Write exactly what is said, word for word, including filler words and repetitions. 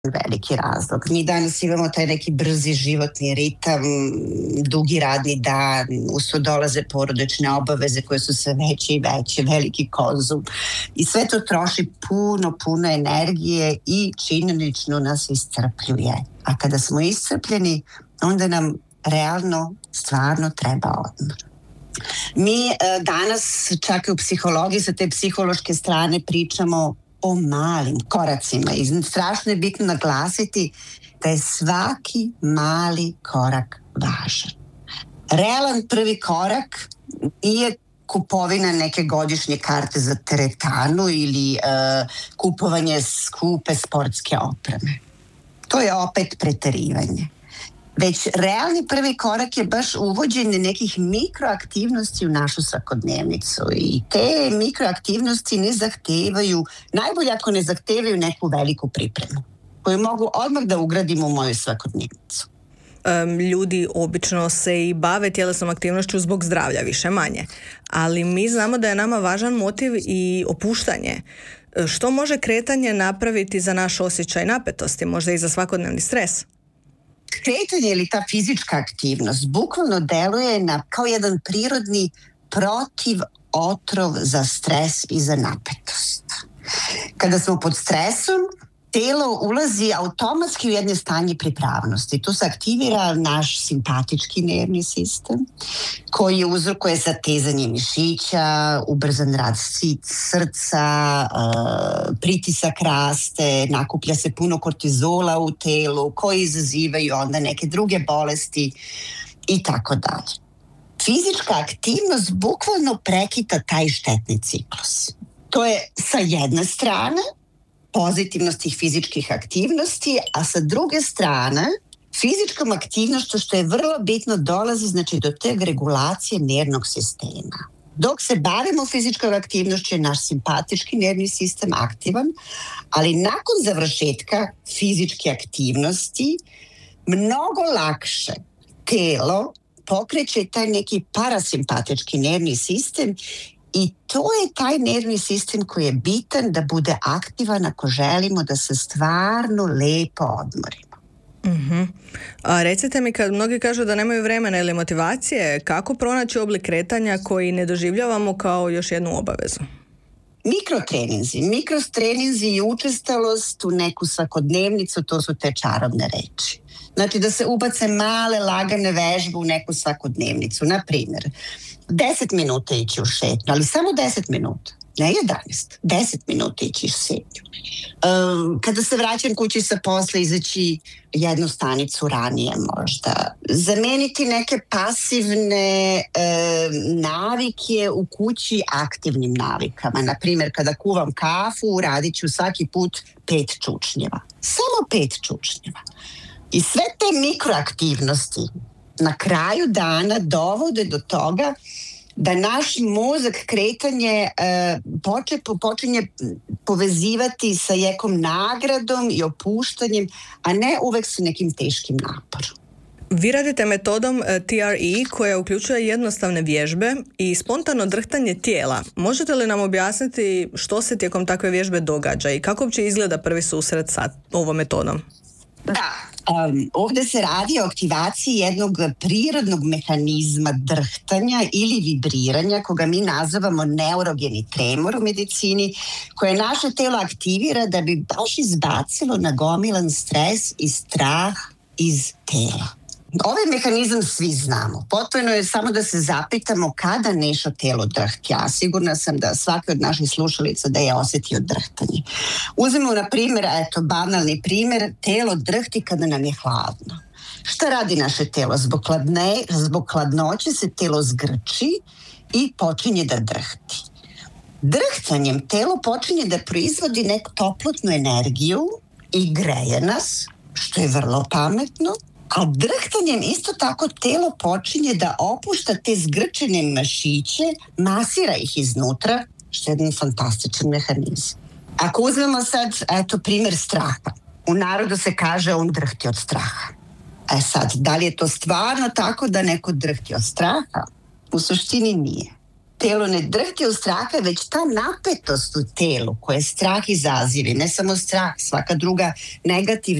veliki razlog. Mi danas imamo taj neki brzi životni ritam, dugi radni dan, usto dolaze porodične obaveze koje su sve veće i veće, veliki konzum. I sve to troši puno, puno energije i činjenično nas iscrpljuje. A kada smo iscrpljeni, onda nam realno, stvarno treba odmor. Mi e, danas čak i u psihologiji sa te psihološke strane pričamo o malim koracima i strašno je bitno naglasiti da je svaki mali korak važan. Realan prvi korak nije kupovina neke godišnje karte za teretanu ili e, kupovanje skupe sportske opreme. To je opet preterivanje. Već realni prvi korak je baš uvođenje nekih mikroaktivnosti u našu svakodnevnicu i te mikroaktivnosti ne zahtevaju, najbolje ako ne zahtevaju neku veliku pripremu koju mogu odmah da ugradim u moju svakodnevnicu. Um, ljudi obično se i bave tjelesnom aktivnošću zbog zdravlja, više manje. Ali mi znamo da je nama važan motiv i opuštanje. Što može kretanje napraviti za naš osjećaj napetosti, možda i za svakodnevni stres? Kretanje ili ta fizička aktivnost bukvalno deluje na, kao jedan prirodni protiv otrov za stres i za napetost. Kada smo pod stresom, telo ulazi automatski u jedno stanje pripravnosti. Tu se aktivira naš simpatički nervni sistem koji uzrokuje zatezanje mišića, ubrzan rad srca, pritisak raste, nakuplja se puno kortizola u telu koji izazivaju onda neke druge bolesti i tako dalje. Fizička aktivnost bukvalno prekida taj štetni ciklus. To je sa jedne strane pozitivnost tih fizičkih aktivnosti, a sa druge strane fizičkom aktivnošću, što je vrlo bitno, dolazi znači do te regulacije nervnog sistema. Dok se bavimo fizičkom aktivnošću je naš simpatički nervni sistem aktivan, ali nakon završetka fizičke aktivnosti mnogo lakše telo pokreće taj neki parasimpatički nervni sistem. I to je taj nervni sistem koji je bitan da bude aktivan ako želimo da se stvarno lepo odmorimo. Uh-huh. A recite mi, kad mnogi kažu da nemaju vremena ili motivacije, kako pronaći oblik kretanja koji ne doživljavamo kao još jednu obavezu? Mikrotreninzi. Mikrotreninzi i učestalost u neku svakodnevnicu, to su te čarobne reči. Znači da se ubace male, lagane vežbe u neku svakodnevnicu. Na primjer, deset minuta ići u šetnju, ali samo deset minuta, ne jedanaest, deset minuta ići u šetnju. Um, kada se vraćam kući sa posla, izaći jednu stanicu ranije možda. Zameniti neke pasivne e, navike u kući aktivnim navikama. Na primjer, kada kuvam kafu, radit ću svaki put pet čučnjeva. Samo pet čučnjeva. I sve te mikroaktivnosti na kraju dana dovode do toga da naš mozak kretanje e, poče, počinje povezivati sa nekom nagradom i opuštanjem, a ne uvek sa nekim teškim naporom. Vi radite metodom T R E koja uključuje jednostavne vježbe i spontano drhtanje tijela. Možete li nam objasniti što se tijekom takve vježbe događa i kako će izgleda prvi susret sa ovom metodom? Da, um, ovdje se radi o aktivaciji jednog prirodnog mehanizma drhtanja ili vibriranja, koga mi nazivamo neurogeni tremor u medicini, koje naše telo aktivira da bi baš izbacilo nagomilan stres i strah iz tela. Ovaj mehanizam svi znamo. Potrebno je samo da se zapitamo kada nešto telo drhti. Ja sigurna sam da svaki od naših slušalica da je osjetio drhtanje. Uzmemo na primjer, eto, banalni primjer, telo drhti kada nam je hladno. Šta radi naše telo? Zbog, hladne, zbog hladnoće se telo zgrči i počinje da drhti. Drhtanjem telo počinje da proizvodi neku toplotnu energiju i greje nas, što je vrlo pametno. A drhtanjem isto tako telo počinje da opušta te zgrčene mišiće, masira ih iznutra, što je jedan fantastičan mehanizam. Ako uzmemo sad, eto, primjer straha. U narodu se kaže on drhti od straha. E sad, da li je to stvarno tako da neko drhti od straha? U suštini nije. telo ne drhti od straha, već ta napetost u telu koje strah izaziva, ne samo strah, svaka druga negativna